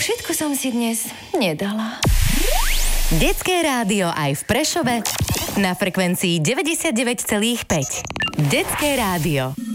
všetko som si dnes nedala. Detské rádio aj v Prešove na frekvencii 99,5. Detské rádio.